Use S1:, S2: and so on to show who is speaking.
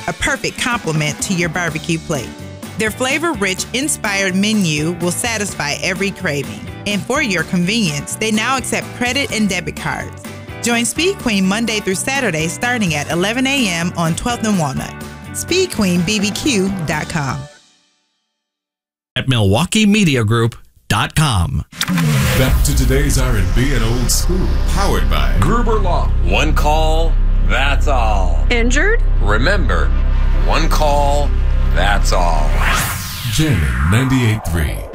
S1: a perfect complement to your barbecue plate. Their flavor-rich, inspired menu will satisfy every craving. And for your convenience, they now accept credit and debit cards. Join Speed Queen Monday through Saturday starting at 11 a.m. on 12th and Walnut. SpeedQueenBBQ.com.
S2: At MilwaukeeMediaGroup.com.
S3: Back to today's R&B and old school. Powered by Gruber Law.
S4: One call, that's all.
S5: Injured?
S4: Remember, one call, that's all.
S3: Jammin' 98.3.